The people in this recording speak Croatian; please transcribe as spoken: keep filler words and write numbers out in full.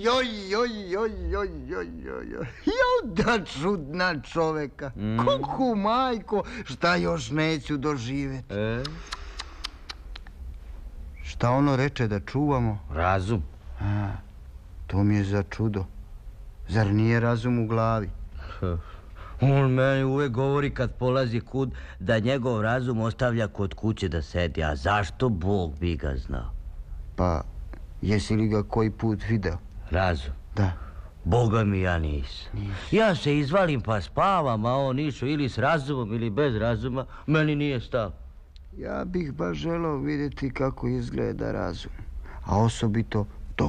joj, joj, joj, joj, joj, joj, joj. Jao da čudna čoveka. Mm. Kuku majko, šta još neću doživjeti. E? Šta ono reče da čuvamo? Razum. A, to mi je za čudo. Zar nije razum u glavi? On meni uvijek govori kad polazi kud da njegov razum ostavlja kod kuće da sedi. A zašto Bog bi ga znao? Pa, jesi li ga koji put video? Razum? Da. Boga mi ja nisam. Nisi. Ja se izvalim pa spavam, a on išao ili s razumom ili bez razuma. Meni nije stav. Ja bih baš želao vidjeti kako izgleda razum. A osobito